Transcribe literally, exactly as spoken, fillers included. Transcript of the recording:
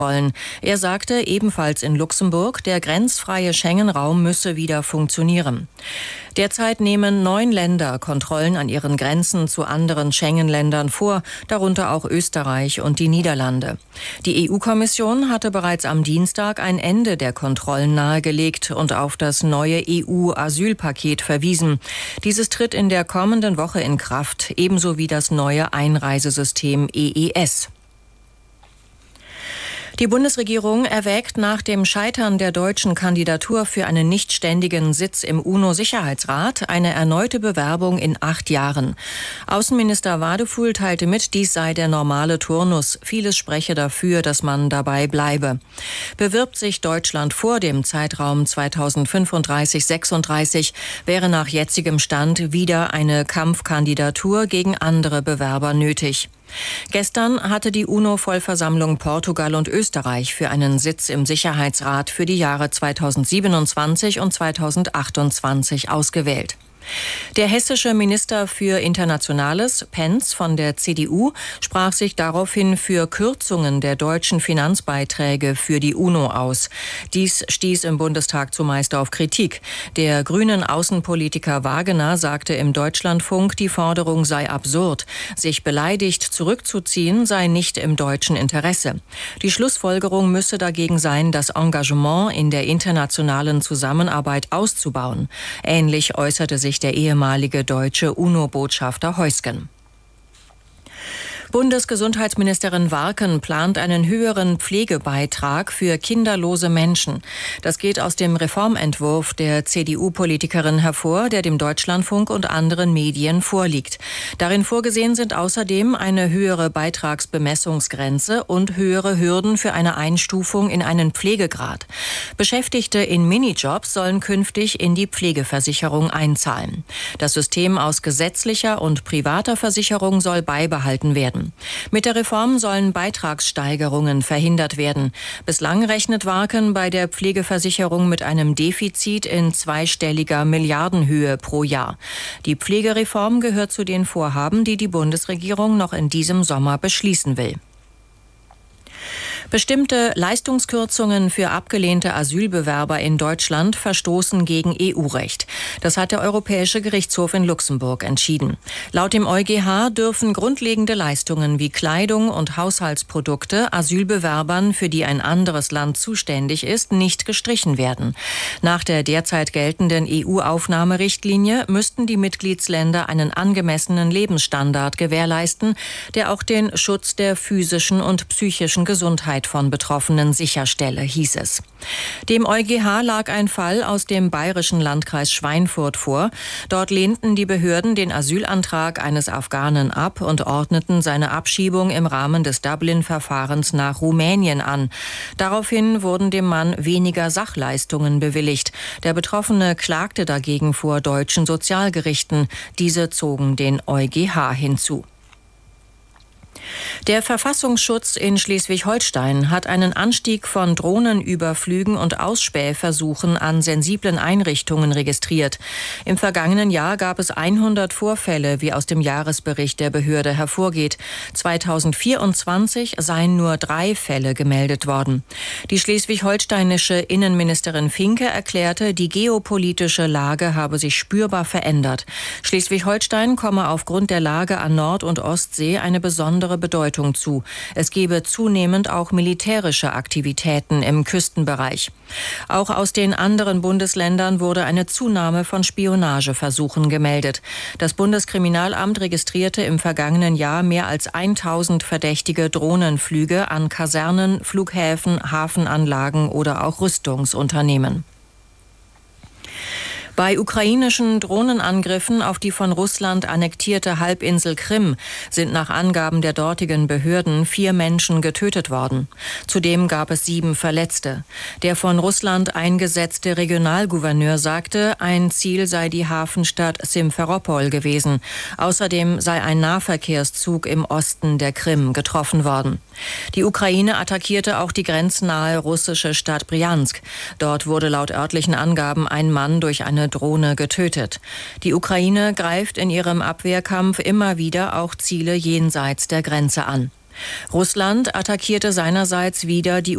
wollen. Er sagte ebenfalls in Luxemburg, der grenzfreie Schengen-Raum müsse wieder funktionieren. Derzeit nehmen neun Länder Kontrollen an ihren Grenzen zu anderen Schengen-Ländern vor, darunter auch Österreich und die Niederlande. Die E U-Kommission hatte bereits am Dienstag ein Ende der Kontrollen nahegelegt und auf das neue E U-Asylpaket verwiesen. Dieses tritt in der kommenden Woche in Kraft, ebenso wie das neue Einreisesystem E E S. Die Bundesregierung erwägt nach dem Scheitern der deutschen Kandidatur für einen nichtständigen Sitz im UNO-Sicherheitsrat eine erneute Bewerbung in acht Jahren. Außenminister Wadefuhl teilte mit, dies sei der normale Turnus. Vieles spreche dafür, dass man dabei bleibe. Bewirbt sich Deutschland vor dem Zeitraum zweitausendfünfunddreißig sechsunddreißig, wäre nach jetzigem Stand wieder eine Kampfkandidatur gegen andere Bewerber nötig. Gestern hatte die UNO-Vollversammlung Portugal und Österreich für einen Sitz im Sicherheitsrat für die Jahre zweitausendsiebenundzwanzig und zweitausendachtundzwanzig ausgewählt. Der hessische Minister für Internationales, Pentz von der C D U, sprach sich daraufhin für Kürzungen der deutschen Finanzbeiträge für die UNO aus. Dies stieß im Bundestag zumeist auf Kritik. Der grünen Außenpolitiker Wagener sagte im Deutschlandfunk, die Forderung sei absurd. Sich beleidigt zurückzuziehen sei nicht im deutschen Interesse. Die Schlussfolgerung müsse dagegen sein, das Engagement in der internationalen Zusammenarbeit auszubauen. Ähnlich äußerte sich der ehemalige deutsche UNO-Botschafter Heusgen. Bundesgesundheitsministerin Warken plant einen höheren Pflegebeitrag für kinderlose Menschen. Das geht aus dem Reformentwurf der C D U-Politikerin hervor, der dem Deutschlandfunk und anderen Medien vorliegt. Darin vorgesehen sind außerdem eine höhere Beitragsbemessungsgrenze und höhere Hürden für eine Einstufung in einen Pflegegrad. Beschäftigte in Minijobs sollen künftig in die Pflegeversicherung einzahlen. Das System aus gesetzlicher und privater Versicherung soll beibehalten werden. Mit der Reform sollen Beitragssteigerungen verhindert werden. Bislang rechnet Warken bei der Pflegeversicherung mit einem Defizit in zweistelliger Milliardenhöhe pro Jahr. Die Pflegereform gehört zu den Vorhaben, die die Bundesregierung noch in diesem Sommer beschließen will. Bestimmte Leistungskürzungen für abgelehnte Asylbewerber in Deutschland verstoßen gegen E U-Recht. Das hat der Europäische Gerichtshof in Luxemburg entschieden. Laut dem EuGH dürfen grundlegende Leistungen wie Kleidung und Haushaltsprodukte Asylbewerbern, für die ein anderes Land zuständig ist, nicht gestrichen werden. Nach der derzeit geltenden E U-Aufnahmerichtlinie müssten die Mitgliedsländer einen angemessenen Lebensstandard gewährleisten, der auch den Schutz der physischen und psychischen Gesundheit von Betroffenen sicherstelle, hieß es. Dem EuGH lag ein Fall aus dem bayerischen Landkreis Schweinfurt vor. Dort lehnten die Behörden den Asylantrag eines Afghanen ab und ordneten seine Abschiebung im Rahmen des Dublin-Verfahrens nach Rumänien an. Daraufhin wurden dem Mann weniger Sachleistungen bewilligt. Der Betroffene klagte dagegen vor deutschen Sozialgerichten. Diese zogen den EuGH hinzu. Der Verfassungsschutz in Schleswig-Holstein hat einen Anstieg von Drohnenüberflügen und Ausspähversuchen an sensiblen Einrichtungen registriert. Im vergangenen Jahr gab es hundert Vorfälle, wie aus dem Jahresbericht der Behörde hervorgeht. zweitausendvierundzwanzig seien nur drei Fälle gemeldet worden. Die schleswig-holsteinische Innenministerin Finke erklärte, die geopolitische Lage habe sich spürbar verändert. Schleswig-Holstein komme aufgrund der Lage an Nord- und Ostsee eine besondere Bedeutung zu. Es gebe zunehmend auch militärische Aktivitäten im Küstenbereich. Auch aus den anderen Bundesländern wurde eine Zunahme von Spionageversuchen gemeldet. Das Bundeskriminalamt registrierte im vergangenen Jahr mehr als tausend verdächtige Drohnenflüge an Kasernen, Flughäfen, Hafenanlagen oder auch Rüstungsunternehmen. Bei ukrainischen Drohnenangriffen auf die von Russland annektierte Halbinsel Krim sind nach Angaben der dortigen Behörden vier Menschen getötet worden. Zudem gab es sieben Verletzte. Der von Russland eingesetzte Regionalgouverneur sagte, ein Ziel sei die Hafenstadt Simferopol gewesen. Außerdem sei ein Nahverkehrszug im Osten der Krim getroffen worden. Die Ukraine attackierte auch die grenznahe russische Stadt Brjansk. Dort wurde laut örtlichen Angaben ein Mann durch eine Drohne getötet. Die Ukraine greift in ihrem Abwehrkampf immer wieder auch Ziele jenseits der Grenze an. Russland attackierte seinerseits wieder die